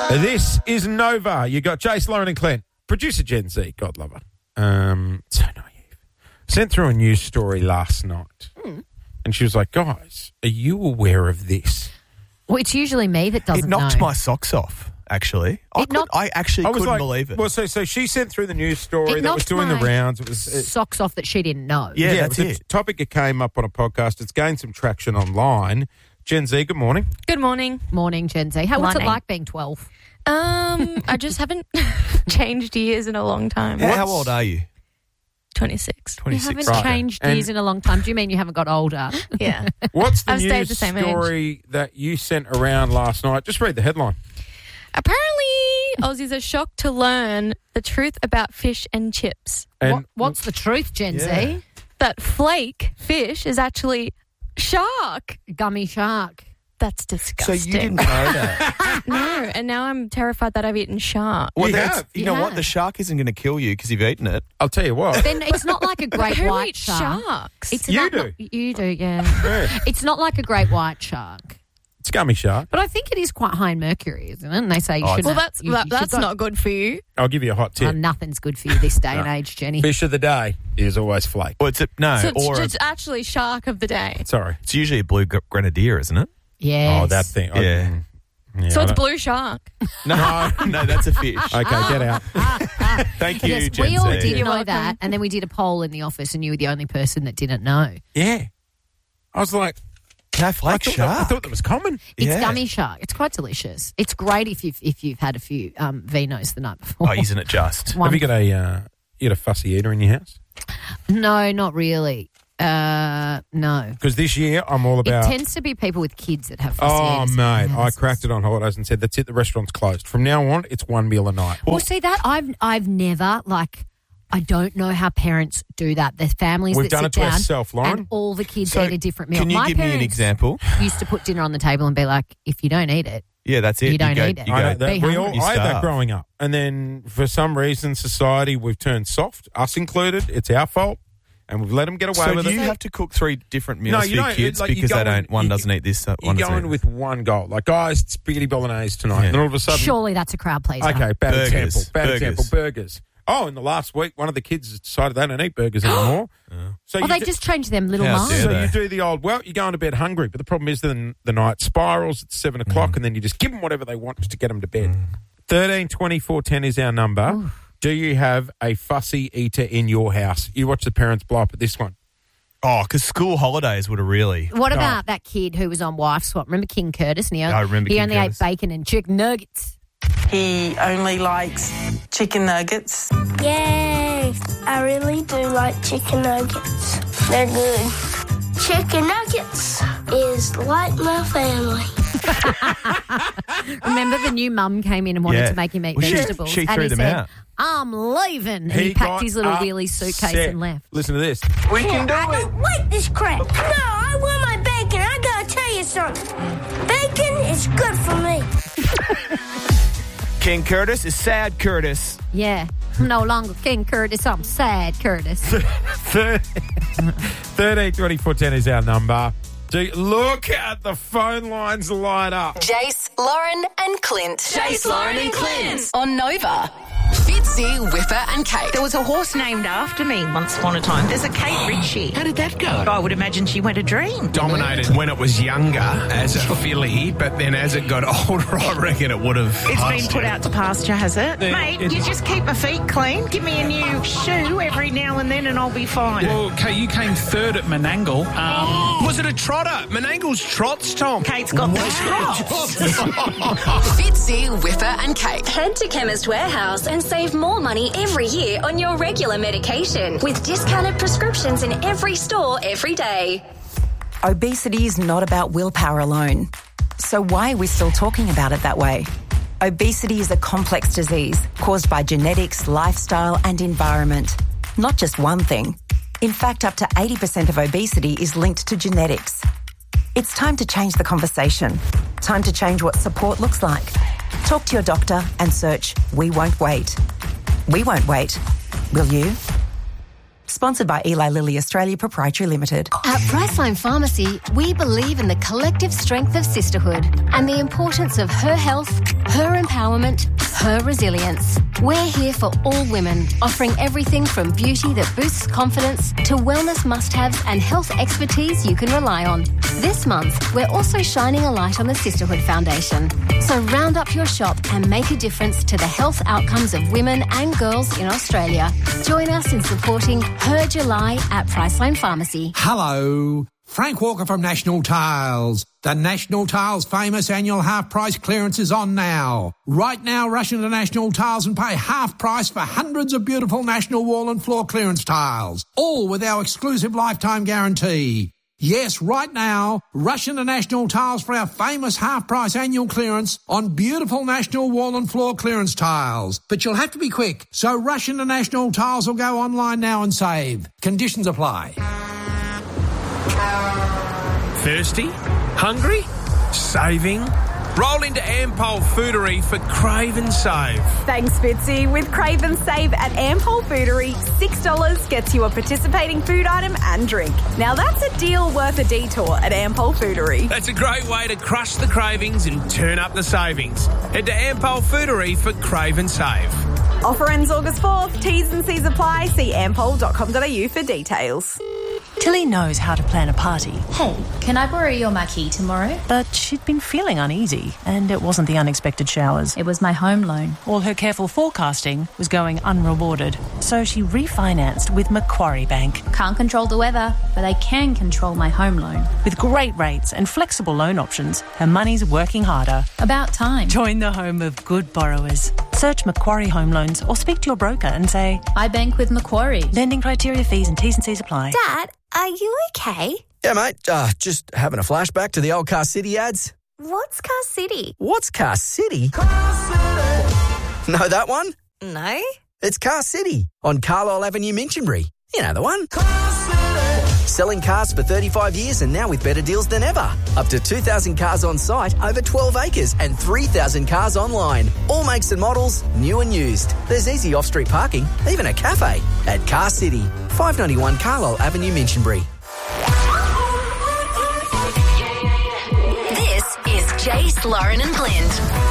This is Nova. You got Jace, Lauren and Clint. Producer Gen Z, God love her. So naive. Sent through a news story last night. And she was like, guys, are you aware of this? Well, it's usually me that doesn't know. It knocked my socks off, actually. I actually couldn't believe it. Well, so she sent through the news story that was doing the rounds. It was socks off that she didn't know. Yeah, that's it. Topic that came up on a podcast. It's gained some traction online. Gen Z, good morning. Good morning. Morning, Gen Z. What's it like being 12? I just haven't changed years in a long time. How old are you? 26. 26. You haven't changed years in a long time. Do you mean you haven't got older? Yeah. What's the I've stayed news the same story that you sent around last night? Just read the headline. Apparently, Aussies are shocked to learn the truth about fish and chips. And What's the truth, Gen Z? That flake fish is actually shark. Gummy shark. That's So disgusting. you didn't know that? No, and now I'm terrified that I've eaten shark. Well, You have. You know what? The shark isn't going to kill you because you've eaten it. I'll tell you what. Then it's not like a great Who white eats shark. sharks? It's You not, do. You do, yeah. Yeah. It's not like a great white shark. It's gummy shark. But I think it is quite high in mercury, isn't it? And they say you shouldn't. Well, that's you should not good for you. I'll give you a hot tip. nothing's good for you this day and age, Jenny. Fish of the day is always flake. Well, it's It's actually shark of the day. Sorry. it's usually a blue grenadier, isn't it? Yes. Oh, that thing. Yeah. So it's blue shark. No, that's a fish. Okay, get out. Thank you, Yes, Gen we all Z. did You're know welcome. that, and then we did a poll in the office, and you were the only person that didn't know. Yeah. I was like, No, flake I shark. thought that was common. It's Yeah. gummy shark. It's quite delicious. It's great if you've had a few vinos the night before. Oh, isn't it just? Have you got a fussy eater in your house? No, not really. No. Because this year I'm all It about. tends to be people with kids that have fussy Oh, eaters in mate, their I houses. cracked it on holidays and said, that's it, the restaurant's closed. From now on, it's one meal a night. Well, see that I've never I don't know how parents do that. There's families We've that done sit it to down ourselves, Lauren. and all the kids So, eat a different meal. Can you My give me an parents example? used to put dinner on the table and be like, if you don't eat it, Yeah, that's it. You don't go, eat it. You I go, know that. Be We hungry. all, I had that starve. growing up. And then for some reason, society, we've turned soft, us included. It's our fault. And we've let them get away So with do it. you have to cook 3 different meals No, for you your don't. kids Like, you because go they don't? in- One you- doesn't eat this. You One go doesn't in eat with one goal. Like, guys, it's spaghetti bolognese tonight. Yeah. And then all of a sudden, surely that's a crowd pleaser. okay, bad Burgers. example. Bad Burgers. example. Burgers. Oh, in the last week, one of the kids has decided they don't eat burgers anymore. So Well, they just change them little How minds. dare So they? you do the old, well, you're going to bed hungry, but the problem is then the night spirals at 7 o'clock and then you just give them whatever they want just to get them to bed. 13 24 10 is our number. Do you have a fussy eater in your house? You watch the parents blow up at this one. Oh, because school holidays would have really. What about that kid who was on Wife Swap? Remember King Curtis? And I remember he King only Curtis. ate bacon and chicken nuggets. He only likes chicken nuggets. Yes, I really do like chicken nuggets. They're good. Chicken nuggets is like my family. Remember the new mum came in and wanted Yeah. to make him eat Well, she- vegetables. she and threw he them said, out. I'm leaving. And he packed got his little wheelie suitcase upset. and left. Listen to this. We can do I it. don't like this crap. No, I want my bacon. I gotta tell you something. Bacon is good for me. King Curtis is sad Curtis. Yeah. I'm no longer King Curtis. I'm sad Curtis. 13 24 10 is our number. Look at the phone lines light up. Jace, Lauren and Clint. Jace, Lauren and Clint. On Nova. Fitzy, Whipper and Kate. There was a horse named after me once upon a time. There's a Kate Ritchie. How did that go? I would imagine she went a dream. Dominated when it was younger as a filly, but then as it got older, I reckon it would have. It's been put out to pasture, has it? Mate, you just keep my feet clean. Give me a new shoe every now and then and I'll be fine. Well, Kate, you came third at Menangle. Was it a trotter? Menangle's trots, Tom. Kate's got the trots. Fitzy, Whipper and Kate. Head to Chemist Warehouse and save more money every year on your regular medication with discounted prescriptions in every store every day. Obesity is not about willpower alone. So why are we still talking about it that way? Obesity is a complex disease caused by genetics, lifestyle and environment. Not just one thing. In fact, up to 80% of obesity is linked to genetics. It's time to change the conversation. Time to change what support looks like. Talk to your doctor and search We Won't Wait. We won't wait. Will you? Sponsored by Eli Lilly Australia Proprietary Limited. At Priceline Pharmacy, we believe in the collective strength of sisterhood and the importance of her health, her empowerment, her resilience. We're here for all women, offering everything from beauty that boosts confidence to wellness must-haves and health expertise you can rely on. This month, we're also shining a light on the Sisterhood Foundation. So round up your shop and make a difference to the health outcomes of women and girls in Australia. Join us in supporting Her July at Priceline Pharmacy. Hello. Frank Walker from National Tiles. The National Tiles famous annual half-price clearance is on now. Right now, rush into National Tiles and pay half price for hundreds of beautiful National Wall and Floor clearance tiles, all with our exclusive lifetime guarantee. Yes, right now, rush into National Tiles for our famous half-price annual clearance on beautiful National Wall and Floor clearance tiles. But you'll have to be quick, so rush into National Tiles or go online now and save. Conditions apply. Thirsty? Hungry? Saving? Roll into Ampol Foodery for Crave and Save. Thanks, Fitzy. With Crave and Save at Ampol Foodery, $6 gets you a participating food item and drink. Now that's a deal worth a detour at Ampol Foodery. That's a great way to crush the cravings and turn up the savings. Head to Ampol Foodery for Crave and Save. Offer ends August 4th. T's and C's apply. See ampol.com.au for details. Tilly knows how to plan a party. Hey, can I borrow your marquee tomorrow? But she'd been feeling uneasy, and it wasn't the unexpected showers. It was my home loan. All her careful forecasting was going unrewarded, so she refinanced with Macquarie Bank. Can't control the weather, but I can control my home loan. With great rates and flexible loan options, her money's working harder. About time. Join the home of good borrowers. Search Macquarie Home Loans or speak to your broker and say, I bank with Macquarie. Lending criteria, fees and T's and C's apply. Dad, are you okay? Yeah, mate. Just having a flashback to the old Car City ads. What's Car City? What's Car City? Car City. Know that one? No. It's Car City on Carlisle Avenue, Minchinbury. You know the one. Car City. Selling cars for 35 years and now with better deals than ever. Up to 2,000 cars on site, over 12 acres and 3,000 cars online. All makes and models, new and used. There's easy off-street parking, even a cafe. At Car City, 591 Carlisle Avenue, Minchinbury. This is Jace, Lauren and Clint.